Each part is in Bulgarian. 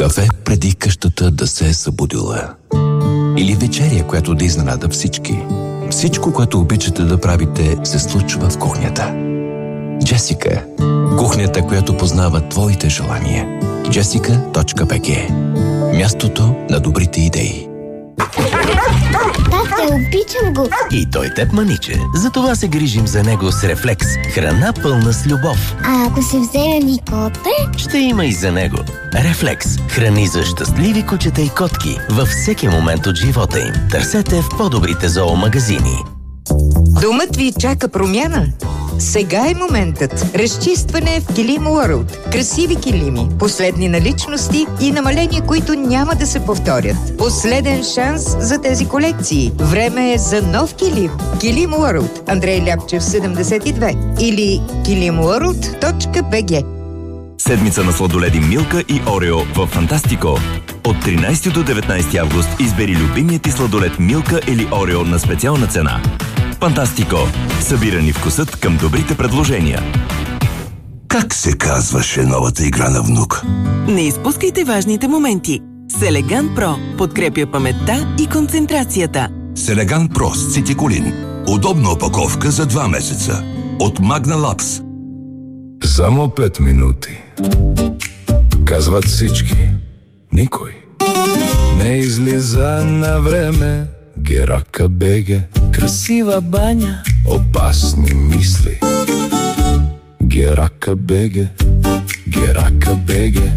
Кафе преди къщата да се е събудила. Или вечеря, която да изненада всички. Всичко, което обичате да правите, се случва в кухнята. Джесика. Кухнята, която познава твоите желания. Jessica.bg. Мястото на добрите идеи. Тате, обичам го. И той теб, маниче. Затова се грижим за него с Рефлекс. Храна пълна с любов. А ако се вземем и коте? Ще има и за него. Рефлекс. Храни за щастливи кучета и котки във всеки момент от живота им. Търсете в по-добрите зоомагазини. Домът ви чака промяна? Сега е моментът. Разчистване в Килим World. Красиви килими, последни наличности и намаления, които няма да се повторят. Последен шанс за тези колекции. Време е за нов килим. Килим World. Андрей Ляпчев, 72. Или kilimworld.bg. Седмица на сладоледи Милка и Орео в Фантастико. От 13 до 19 август избери любимият ти сладолед Милка или Орео на специална цена. Фантастико. Събирани вкусът към добрите предложения. Как се казваше новата игра на внук? Не изпускайте важните моменти. Селеган Про подкрепя паметта и концентрацията. Селеган Про с цитиколин. Удобна опаковка за 2 месеца. От Magna Labs. Само 5 минути. Казват всички. Никой не излиза на време. Герака беге. Красива баня. Опасни мисли. Герака беге. Герака беге.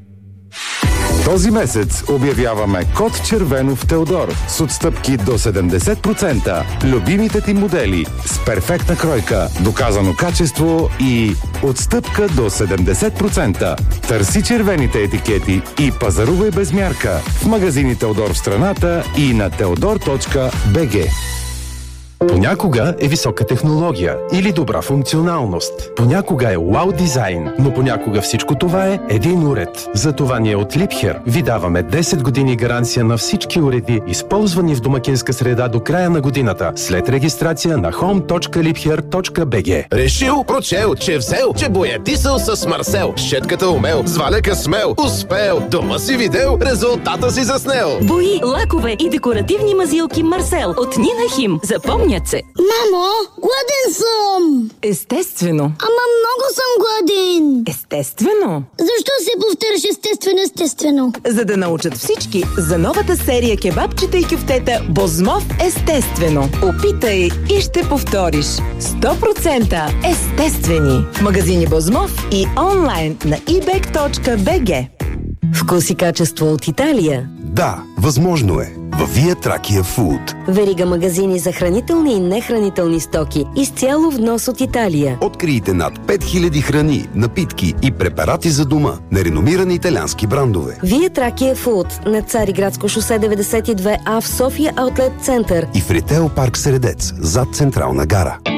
Този месец обявяваме код червено в Теодор с отстъпки до 70%. Любимите ти модели с перфектна кройка, доказано качество и отстъпка до 70%. Търси червените етикети и пазарувай без мярка в магазини Теодор в страната и на teodor.bg. Понякога е висока технология или добра функционалност. Понякога е вау дизайн, но понякога всичко това е един уред. Затова ние от Liebherr ви даваме 10 години гаранция на всички уреди, използвани в домакинска среда до края на годината, след регистрация на home.liebherr.bg. Решил, прочел, че взел, че боядисал с Марсел. Щетката умел, с валека смел, успел. Дома си видел, резултата си заснел. Бои, лакове и декоративни мазилки Марсел от Нина Хим. Запомнят се. Мамо, гладен съм! Естествено. Ама много съм гладен! Естествено. Защо се повтаряш естествено? За да научат всички за новата серия кебабчета и кюфтета Бозмов естествено. Опитай и ще повториш. 100% естествени. В магазини Бозмов и онлайн на ebek.bg. Вкус и качество от Италия. Да, възможно е. Във Via Trachia Food. Верига магазини за хранителни и нехранителни стоки. Изцяло внос от Италия. Открийте над 5000 храни, напитки и препарати за дома на реномирани италиански брандове. Via Trachia Food на Цариградско шосе 92А в София Аутлет Център. И в Ритейл парк Средец, зад Централна гара.